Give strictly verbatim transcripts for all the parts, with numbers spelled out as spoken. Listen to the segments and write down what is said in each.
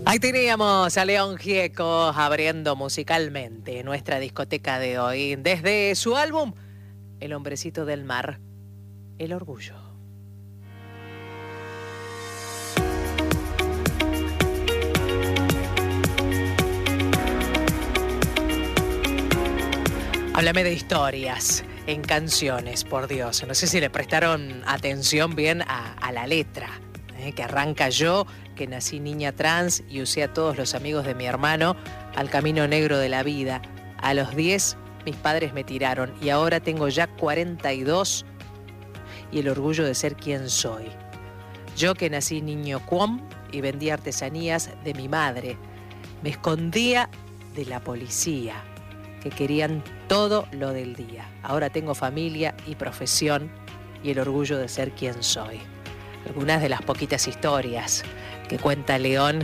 Ahí teníamos a León Gieco abriendo musicalmente nuestra discoteca de hoy desde su álbum El Hombrecito del Mar, El Orgullo. Háblame de historias en canciones, por Dios. No sé si le prestaron atención bien a, a la letra, ¿eh? Que arranca: yo, que nací niña trans y usé a todos los amigos de mi hermano al camino negro de la vida. A los diez mis padres me tiraron y ahora tengo ya cuarenta y dos y el orgullo de ser quien soy. Yo, que nací niño cuom y vendía artesanías de mi madre. Me escondía de la policía, que querían todo lo del día. Ahora tengo familia y profesión y el orgullo de ser quien soy. Algunas de las poquitas historias que cuenta León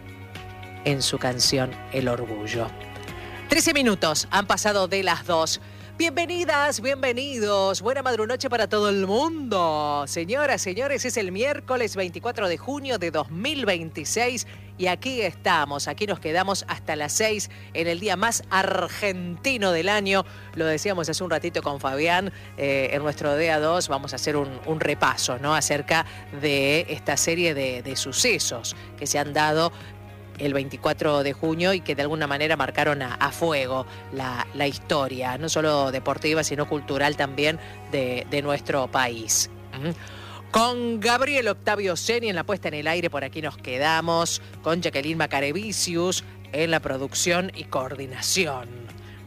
en su canción El Orgullo. trece minutos han pasado de las dos. Bienvenidas, bienvenidos. Buena madrunoche para todo el mundo. Señoras, señores, es el miércoles veinticuatro de junio de dos mil veintiséis y aquí estamos. Aquí nos quedamos hasta las seis en el día más argentino del año. Lo decíamos hace un ratito con Fabián. Eh, en nuestro D A dos vamos a hacer un, un repaso, ¿no?, acerca de esta serie de, de sucesos que se han dado el veinticuatro de junio y que de alguna manera marcaron a, a fuego la, la historia, no solo deportiva, sino cultural también de, de nuestro país. ¿Mm? Con Gabriel Octavio Seni en la puesta en el aire, por aquí nos quedamos, con Jacqueline Macarevicius en la producción y coordinación.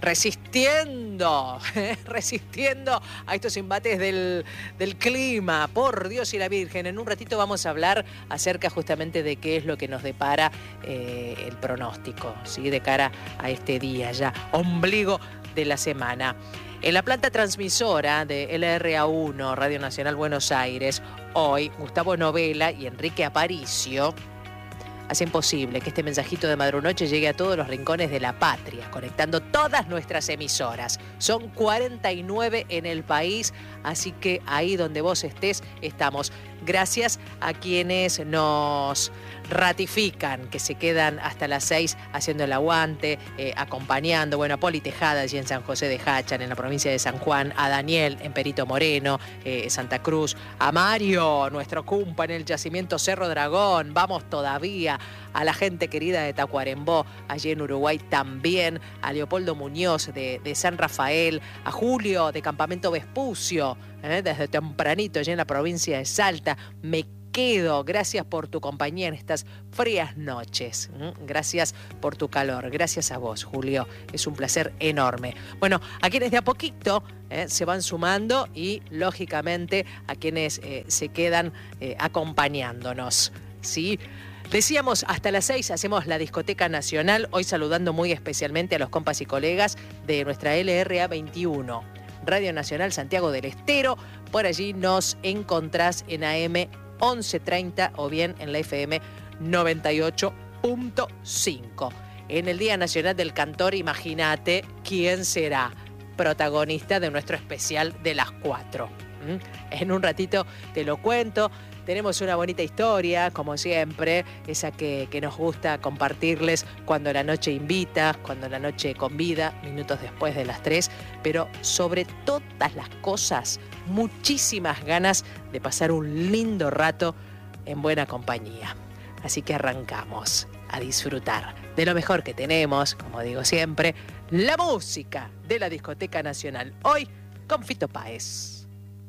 Resistiendo, resistiendo a estos embates del, del clima, por Dios y la Virgen. En un ratito vamos a hablar acerca justamente de qué es lo que nos depara eh, el pronóstico, ¿sí?, de cara a este día ya, ombligo de la semana. En la planta transmisora de L R A uno, Radio Nacional Buenos Aires, hoy Gustavo Novela y Enrique Aparicio hacen posible que este mensajito de Madrunoche llegue a todos los rincones de la patria, conectando todas nuestras emisoras. Son cuarenta y nueve en el país, así que ahí donde vos estés, estamos. Gracias a quienes nos ratifican, que se quedan hasta las seis haciendo el aguante, eh, acompañando. Bueno, a Poli Tejada allí en San José de Hachan, en la provincia de San Juan, a Daniel en Perito Moreno, eh, Santa Cruz, a Mario, nuestro cumpa en el yacimiento Cerro Dragón, vamos todavía, a la gente querida de Tacuarembó, allí en Uruguay también, a Leopoldo Muñoz de, de San Rafael, a Julio de Campamento Vespucio, eh, desde tempranito allí en la provincia de Salta. Me quedo, gracias por tu compañía en estas frías noches, ¿Mm? Gracias por tu calor, gracias a vos, Julio, es un placer enorme. Bueno, a quienes de a poquito eh, se van sumando y lógicamente a quienes eh, se quedan eh, acompañándonos, ¿sí? Decíamos, hasta las seis hacemos la discoteca nacional, hoy saludando muy especialmente a los compas y colegas de nuestra L R A veintiuno, Radio Nacional Santiago del Estero. Por allí nos encontrás en A M once treinta o bien en la F M noventa y ocho punto cinco. En el Día Nacional del Cantor, imagínate quién será protagonista de nuestro especial de las cuatro. ¿Mm? En un ratito te lo cuento. Tenemos una bonita historia, como siempre, esa que, que nos gusta compartirles cuando la noche invita, cuando la noche convida, minutos después de las tres, pero sobre todas las cosas, muchísimas ganas de pasar un lindo rato en buena compañía. Así que arrancamos a disfrutar de lo mejor que tenemos, como digo siempre, la música de la Discoteca Nacional. Hoy con Fito Páez.